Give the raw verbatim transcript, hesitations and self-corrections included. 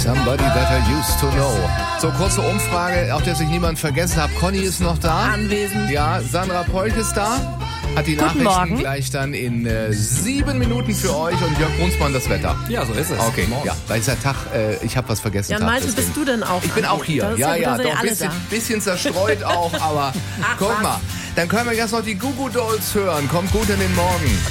Somebody that I used to know. So, kurze Umfrage, auch dass ich niemand vergessen habe. Conny ist noch da. Anwesend. Ja, Sandra Polk ist da. Hat die Guten Nachrichten Morgen. gleich dann in äh, sieben Minuten für euch und Jörg Brunsmann das Wetter. Ja, so ist es. Okay, ja, da ist der Tag, äh, ich habe was vergessen. Jan Tag, Malte, deswegen. bist du denn auch? Ich bin auch hier. Das ist Ja, ja, ja, da sind doch ja ein alle bisschen, da. bisschen zerstreut auch, aber Ach, guck was? mal. Dann können wir jetzt noch die Goo Goo Dolls hören. Kommt gut in den Morgen.